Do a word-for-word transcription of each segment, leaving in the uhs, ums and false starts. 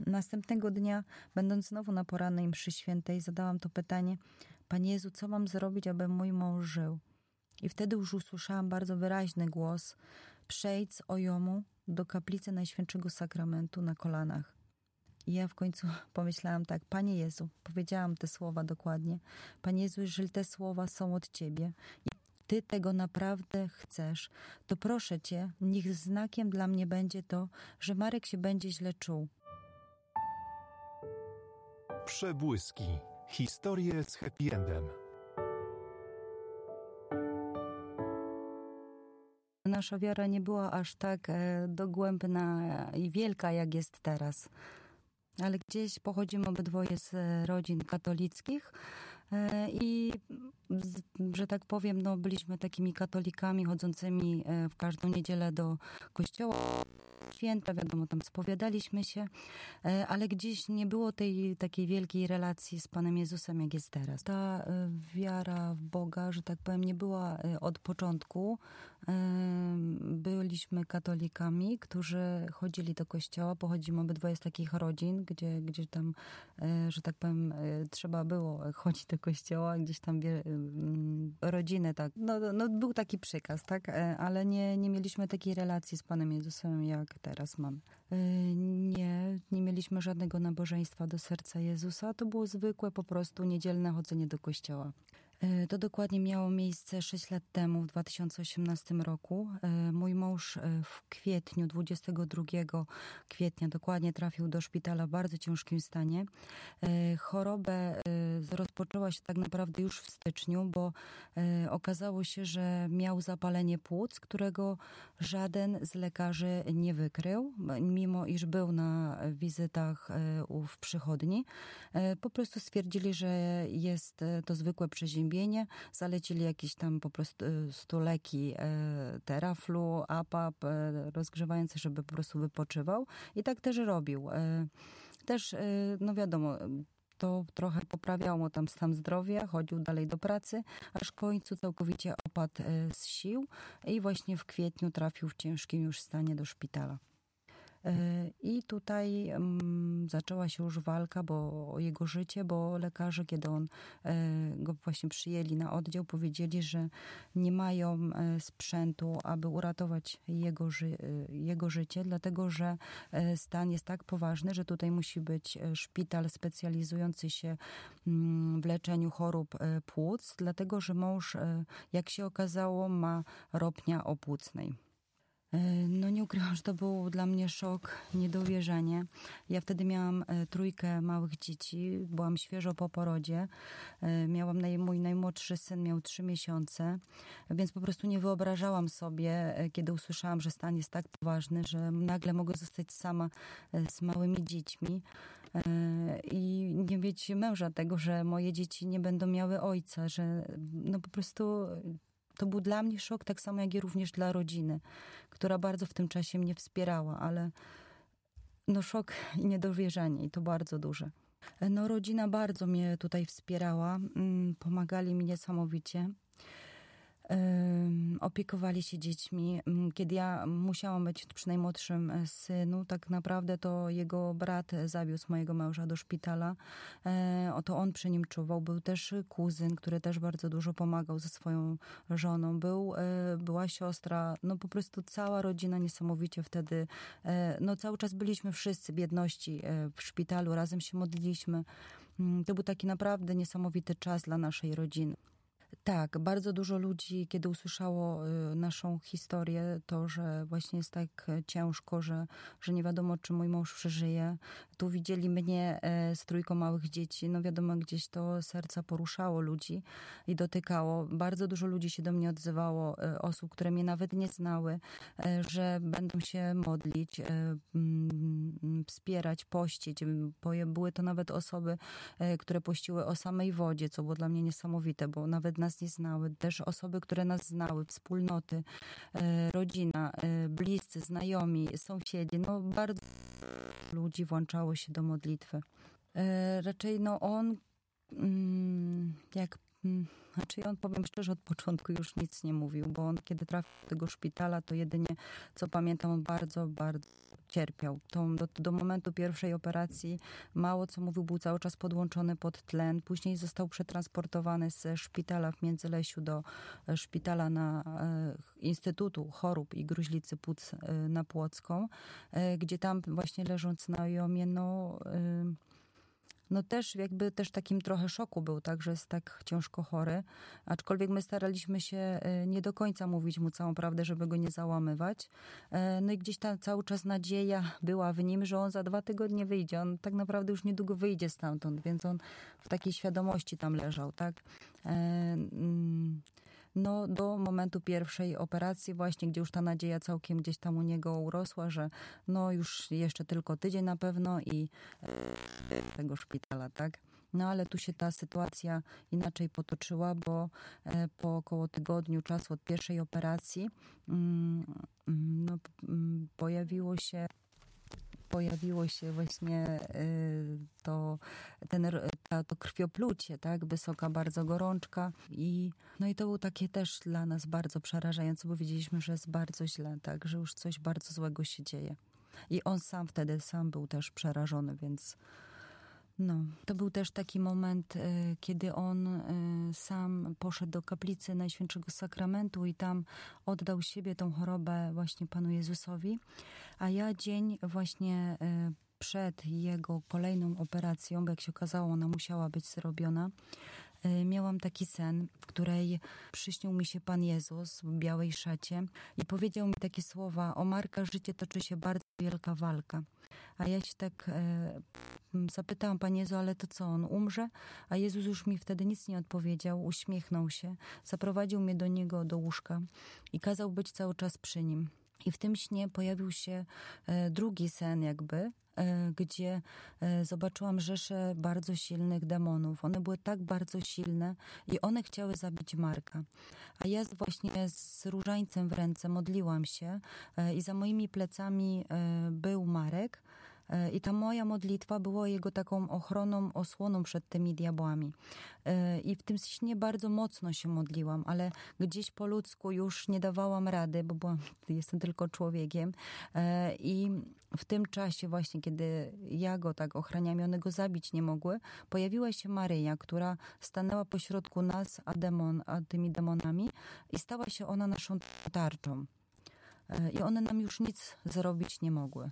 Następnego dnia, będąc znowu na porannej mszy świętej, zadałam to pytanie: Panie Jezu, co mam zrobić, aby mój mąż żył? I wtedy już usłyszałam bardzo wyraźny głos: przejdź z ojomu do kaplicy Najświętszego Sakramentu na kolanach. I ja w końcu pomyślałam tak: Panie Jezu, powiedziałam te słowa dokładnie. Panie Jezu, jeżeli te słowa są od Ciebie i Ty tego naprawdę chcesz, to proszę Cię, niech znakiem dla mnie będzie to, że Marek się będzie źle czuł. Przebłyski. Historie z happy endem. Nasza wiara nie była aż tak dogłębna i wielka, jak jest teraz. Ale gdzieś pochodzimy obydwoje z rodzin katolickich i, że tak powiem, no, byliśmy takimi katolikami chodzącymi w każdą niedzielę do kościoła. Święta, wiadomo, tam spowiadaliśmy się, ale gdzieś nie było tej takiej wielkiej relacji z Panem Jezusem, jak jest teraz. Ta wiara w Boga, że tak powiem, nie była od początku. Byliśmy katolikami, którzy chodzili do kościoła. Pochodzimy obydwoje z takich rodzin, gdzie, gdzie tam, że tak powiem, trzeba było chodzić do kościoła, gdzieś tam rodziny, tak. No, no był taki przykaz, tak, ale nie, nie mieliśmy takiej relacji z Panem Jezusem, jak teraz mamy. Nie, nie mieliśmy żadnego nabożeństwa do serca Jezusa. To było zwykłe po prostu niedzielne chodzenie do kościoła. To dokładnie miało miejsce sześć lat temu, w dwa tysiące osiemnastym roku. Mój mąż w kwietniu, dwudziestego drugiego kwietnia dokładnie trafił do szpitala w bardzo ciężkim stanie. Chorobę rozpoczęła się tak naprawdę już w styczniu, bo okazało się, że miał zapalenie płuc, którego żaden z lekarzy nie wykrył, mimo iż był na wizytach w przychodni. Po prostu stwierdzili, że jest to zwykłe przeziębienie. Zalecili jakieś tam po prostu leki Teraflu, A P A P, rozgrzewające, żeby po prostu wypoczywał. I tak też robił. Też, no wiadomo, to trochę poprawiało mu tam stan zdrowia, chodził dalej do pracy, aż w końcu całkowicie opadł z sił i właśnie w kwietniu trafił w ciężkim już stanie do szpitala. I tutaj um, zaczęła się już walka bo, o jego życie, bo lekarze, kiedy on e, go właśnie przyjęli na oddział, powiedzieli, że nie mają e, sprzętu, aby uratować jego, ży, e, jego życie, dlatego że e, stan jest tak poważny, że tutaj musi być szpital specjalizujący się mm, w leczeniu chorób e, płuc, dlatego że mąż, e, jak się okazało, ma ropnia opłucnej. No nie ukrywam, że to był dla mnie szok, niedowierzanie. Ja wtedy miałam trójkę małych dzieci, byłam świeżo po porodzie. Miałam, naj, mój najmłodszy syn miał trzy miesiące, więc po prostu nie wyobrażałam sobie, kiedy usłyszałam, że stan jest tak poważny, że nagle mogę zostać sama z małymi dziećmi i nie mieć męża, tego, że moje dzieci nie będą miały ojca, że no po prostu... To był dla mnie szok, tak samo jak i również dla rodziny, która bardzo w tym czasie mnie wspierała, ale no szok i niedowierzanie i to bardzo duże. No rodzina bardzo mnie tutaj wspierała, pomagali mi niesamowicie. Opiekowali się dziećmi. Kiedy ja musiałam być przy najmłodszym synu, tak naprawdę to jego brat zawiózł mojego męża do szpitala. Oto on przy nim czuwał. Był też kuzyn, który też bardzo dużo pomagał ze swoją żoną. Był, była siostra, no po prostu cała rodzina niesamowicie wtedy, no cały czas byliśmy wszyscy w jedności w szpitalu, razem się modliliśmy. To był taki naprawdę niesamowity czas dla naszej rodziny. Tak, bardzo dużo ludzi, kiedy usłyszało naszą historię, to, że właśnie jest tak ciężko, że, że nie wiadomo, czy mój mąż przeżyje. Tu widzieli mnie z trójką małych dzieci. No wiadomo, gdzieś to serca poruszało ludzi i dotykało. Bardzo dużo ludzi się do mnie odzywało, osób, które mnie nawet nie znały, że będą się modlić, wspierać, pościć. Były to nawet osoby, które pościły o samej wodzie, co było dla mnie niesamowite, bo nawet nas nie znały. Też osoby, które nas znały, wspólnoty, rodzina, bliscy, znajomi, sąsiedzi. No bardzo ludzi włączało się do modlitwy. Raczej no on, jak Znaczy on, powiem szczerze, od początku już nic nie mówił, bo on kiedy trafił do tego szpitala, to jedynie, co pamiętam, on bardzo, bardzo cierpiał. To, do, do momentu pierwszej operacji mało co mówił, był cały czas podłączony pod tlen. Później został przetransportowany z szpitala w Międzylesiu do szpitala na e, Instytutu Chorób i Gruźlicy Płuc e, na Płocką, e, gdzie tam właśnie leżąc na jomie, no, e, no też jakby też takim trochę szoku był, tak, że jest tak ciężko chory. Aczkolwiek my staraliśmy się nie do końca mówić mu całą prawdę, żeby go nie załamywać. No i gdzieś ta cały czas nadzieja była w nim, że on za dwa tygodnie wyjdzie. On tak naprawdę już niedługo wyjdzie stamtąd, więc on w takiej świadomości tam leżał, tak. No do momentu pierwszej operacji właśnie, gdzie już ta nadzieja całkiem gdzieś tam u niego urosła, że no już jeszcze tylko tydzień na pewno i e, tego szpitala, tak? No ale tu się ta sytuacja inaczej potoczyła, bo e, po około tygodniu czasu od pierwszej operacji mm, no, mm, pojawiło się pojawiło się właśnie y, to, ten, ta, to krwioplucie, tak, wysoka bardzo gorączka i no i to było takie też dla nas bardzo przerażające, bo wiedzieliśmy, że jest bardzo źle, tak, że już coś bardzo złego się dzieje. I on sam wtedy, sam był też przerażony, więc no, to był też taki moment, y, kiedy on y, sam poszedł do kaplicy Najświętszego Sakramentu i tam oddał siebie, tą chorobę właśnie Panu Jezusowi. A ja dzień właśnie y, przed jego kolejną operacją, bo jak się okazało, ona musiała być zrobiona, y, miałam taki sen, w której przyśnił mi się Pan Jezus w białej szacie i powiedział mi takie słowa: o Marka, życie toczy się bardzo wielka walka. A ja się tak e, zapytałam: Panie Jezu, ale to co, on umrze? A Jezus już mi wtedy nic nie odpowiedział, uśmiechnął się, zaprowadził mnie do niego, do łóżka i kazał być cały czas przy nim. I w tym śnie pojawił się e, drugi sen jakby, e, gdzie e, zobaczyłam rzeszę bardzo silnych demonów. One były tak bardzo silne i one chciały zabić Marka. A ja właśnie z różańcem w ręce modliłam się e, i za moimi plecami e, był Marek. I ta moja modlitwa była jego taką ochroną, osłoną przed tymi diabłami. I w tym śnie bardzo mocno się modliłam, ale gdzieś po ludzku już nie dawałam rady, bo byłam, jestem tylko człowiekiem. I w tym czasie właśnie, kiedy ja go tak ochraniam i one go zabić nie mogły, pojawiła się Maryja, która stanęła pośrodku nas, a, demon, a tymi demonami i stała się ona naszą tarczą. I one nam już nic zrobić nie mogły.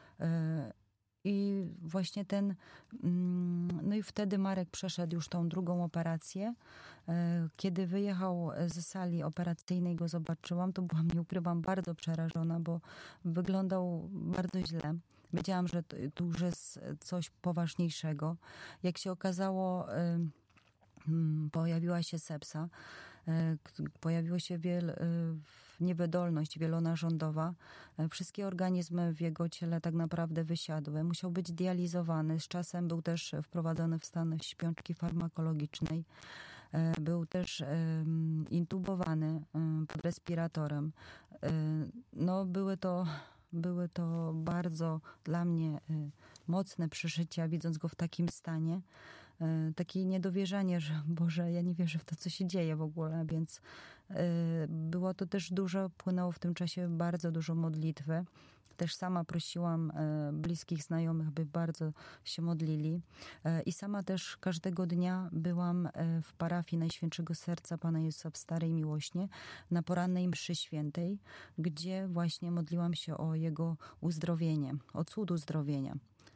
I właśnie ten, no i wtedy Marek przeszedł już tą drugą operację. Kiedy wyjechał ze sali operacyjnej, go zobaczyłam, to byłam, nie ukrywam, bardzo przerażona, bo wyglądał bardzo źle. Wiedziałam, że tu już jest coś poważniejszego. Jak się okazało, pojawiła się sepsa, pojawiła się wiel, niewydolność wielonarządowa. Wszystkie organizmy w jego ciele tak naprawdę wysiadły. Musiał być dializowany. Z czasem był też wprowadzony w stan śpiączki farmakologicznej. Był też intubowany pod respiratorem. No, były to, były to bardzo dla mnie mocne przeżycia, widząc go w takim stanie. Takie niedowierzanie, że Boże, ja nie wierzę w to, co się dzieje w ogóle, więc było to też dużo, płynęło w tym czasie bardzo dużo modlitwy. Też sama prosiłam bliskich znajomych, by bardzo się modlili. I sama też każdego dnia byłam w parafii Najświętszego Serca Pana Jezusa w Starej Miłośnie na porannej mszy świętej, gdzie właśnie modliłam się o Jego uzdrowienie, o cud uzdrowienia.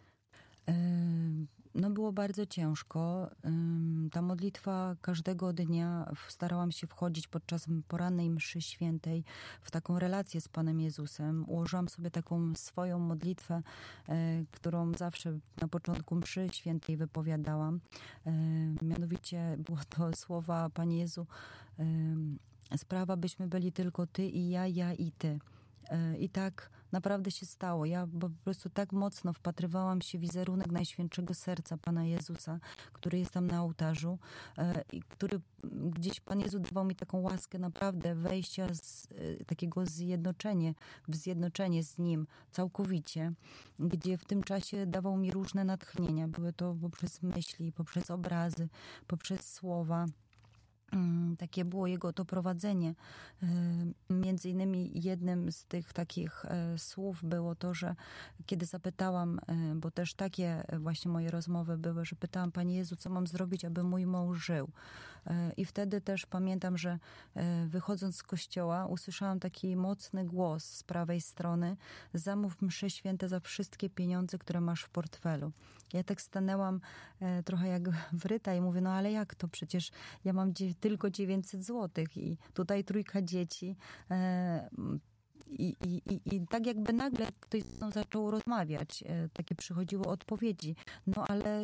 No było bardzo ciężko. Ta modlitwa każdego dnia starałam się wchodzić podczas porannej mszy świętej w taką relację z Panem Jezusem. Ułożyłam sobie taką swoją modlitwę, którą zawsze na początku mszy świętej wypowiadałam. Mianowicie było to słowa: Panie Jezu, sprawa byśmy byli tylko Ty i ja, ja i Ty. I tak naprawdę się stało. Ja po prostu tak mocno wpatrywałam się w wizerunek Najświętszego Serca Pana Jezusa, który jest tam na ołtarzu i który gdzieś Pan Jezus dawał mi taką łaskę naprawdę wejścia z takiego zjednoczenie, w zjednoczenie z Nim całkowicie, gdzie w tym czasie dawał mi różne natchnienia. Były to poprzez myśli, poprzez obrazy, poprzez słowa. takie było jego to prowadzenie. Między innymi jednym z tych takich słów było to, że kiedy zapytałam, bo też takie właśnie moje rozmowy były, że pytałam: Panie Jezu, co mam zrobić, aby mój mąż żył? I wtedy też pamiętam, że wychodząc z kościoła usłyszałam taki mocny głos z prawej strony: zamów mszy święte za wszystkie pieniądze, które masz w portfelu. Ja tak stanęłam trochę jak wryta i mówię: no ale jak to? Przecież ja mam tylko dziewięćset złotych i tutaj trójka dzieci. I, i, i, I tak jakby nagle ktoś zaczął rozmawiać. Takie przychodziło odpowiedzi. No ale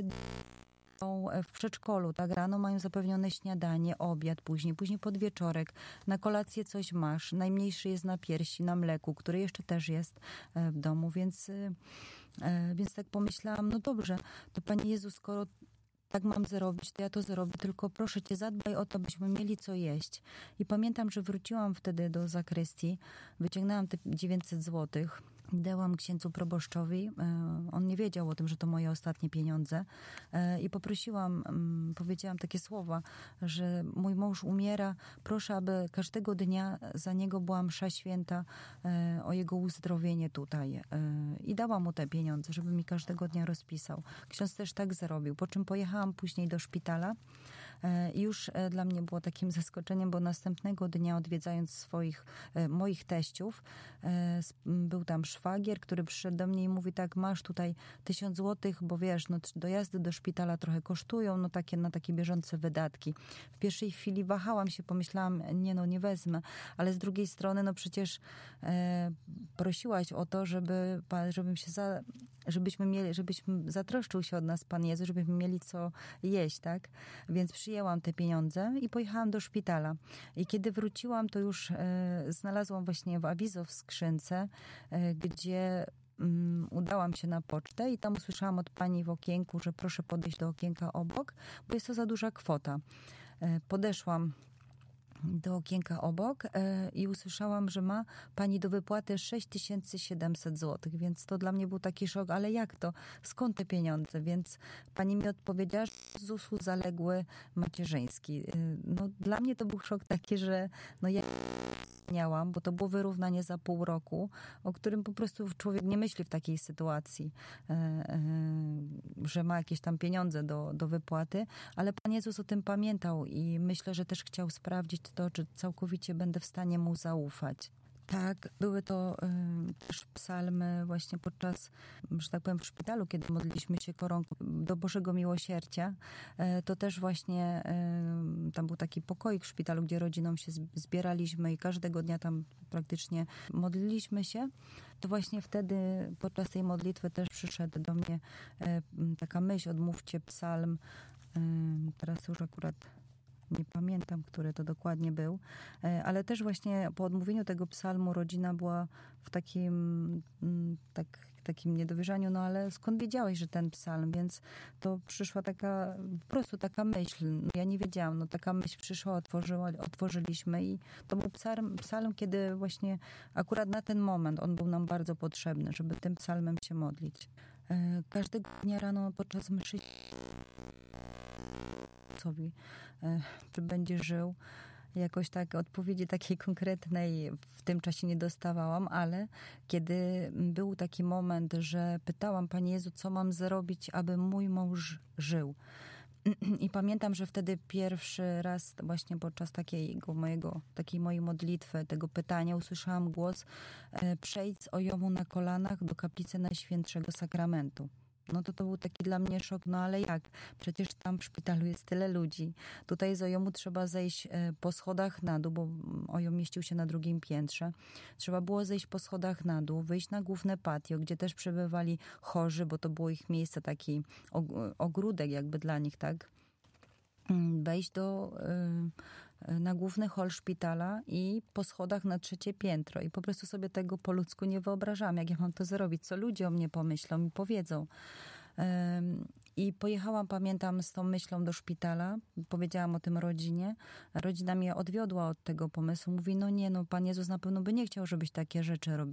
są w przedszkolu, tak, rano mają zapewnione śniadanie, obiad, później, później podwieczorek, na kolację coś masz, najmniejszy jest na piersi, na mleku, który jeszcze też jest w domu, więc, więc tak pomyślałam: no dobrze, to Panie Jezu, skoro tak mam zrobić, to ja to zrobię, tylko proszę Cię, zadbaj o to, byśmy mieli co jeść. I pamiętam, że wróciłam wtedy do zakrystii, wyciągnęłam te dziewięćset złotych, dałam księdzu proboszczowi. On nie wiedział o tym, że to moje ostatnie pieniądze. I poprosiłam, powiedziałam takie słowa, że mój mąż umiera, proszę, aby każdego dnia za niego była msza święta o jego uzdrowienie tutaj. I dałam mu te pieniądze, żeby mi każdego dnia rozpisał. Ksiądz też tak zrobił, po czym pojechałam później do szpitala. I już dla mnie było takim zaskoczeniem, bo następnego dnia, odwiedzając swoich, moich teściów, był tam szwagier, który przyszedł do mnie i mówi: tak, masz tutaj tysiąc złotych, bo wiesz, no dojazdy do szpitala trochę kosztują, no takie na takie bieżące wydatki. W pierwszej chwili wahałam się, pomyślałam: nie no, nie wezmę, ale z drugiej strony, no przecież e, prosiłaś o to, żeby, żebym się za, żebyśmy mieli, żebyśmy zatroszczył się od nas Pan Jezus, żebyśmy mieli co jeść, tak? Więc przyjęłam te pieniądze i pojechałam do szpitala. I kiedy wróciłam, to już e, znalazłam właśnie w awizo w skrzynce, e, gdzie um, udałam się na pocztę i tam usłyszałam od pani w okienku, że proszę podejść do okienka obok, bo jest to za duża kwota. E, podeszłam do okienka obok e, i usłyszałam, że ma pani do wypłaty sześć tysięcy siedemset złotych, więc to dla mnie był taki szok, ale jak to? Skąd te pieniądze? Więc pani mi odpowiedziała, że z zusu zaległy macierzyński. E, no dla mnie to był szok taki, że no ja miałam, bo to było wyrównanie za pół roku, o którym po prostu człowiek nie myśli w takiej sytuacji, e, e, że ma jakieś tam pieniądze do, do wypłaty, ale Pan Jezus o tym pamiętał i myślę, że też chciał sprawdzić to, czy całkowicie będę w stanie Mu zaufać. Tak, były to y, też psalmy właśnie podczas, że tak powiem, w szpitalu, kiedy modliliśmy się koronką do Bożego Miłosierdzia. Y, to też właśnie y, tam był taki pokoik w szpitalu, gdzie rodziną się zbieraliśmy i każdego dnia tam praktycznie modliliśmy się. To właśnie wtedy podczas tej modlitwy też przyszedł do mnie y, taka myśl: odmówcie psalm. Y, teraz już akurat nie pamiętam, który to dokładnie był, ale też właśnie po odmówieniu tego psalmu rodzina była w takim, tak, takim niedowierzaniu, no ale skąd wiedziałeś, że ten psalm? Więc to przyszła taka, po prostu taka myśl. No ja nie wiedziałam, no taka myśl przyszła, otworzyła, otworzyliśmy i to był psalm, psalm, kiedy właśnie akurat na ten moment on był nam bardzo potrzebny, żeby tym psalmem się modlić. Każdego dnia rano podczas mszy czy będzie żył. Jakoś tak odpowiedzi takiej konkretnej w tym czasie nie dostawałam, ale kiedy był taki moment, że pytałam: Panie Jezu, co mam zrobić, aby mój mąż żył? I pamiętam, że wtedy pierwszy raz właśnie podczas takiego mojego, takiej mojej modlitwy, tego pytania usłyszałam głos: przejdź z ojomu na kolanach do kaplicy Najświętszego Sakramentu. No to to był taki dla mnie szok, no ale jak? Przecież tam w szpitalu jest tyle ludzi. Tutaj z ojomu trzeba zejść po schodach na dół, bo ojom mieścił się na drugim piętrze. Trzeba było zejść po schodach na dół, wyjść na główne patio, gdzie też przebywali chorzy, bo to było ich miejsce, taki ogródek jakby dla nich, tak? Wejść do... na główny hol szpitala i po schodach na trzecie piętro. I po prostu sobie tego po ludzku nie wyobrażam, jak ja mam to zrobić, co ludzie o mnie pomyślą i powiedzą. I pojechałam, pamiętam, z tą myślą do szpitala, powiedziałam o tym rodzinie. Rodzina mnie odwiodła od tego pomysłu. Mówi: no nie, no Pan Jezus na pewno by nie chciał, żebyś takie rzeczy robił.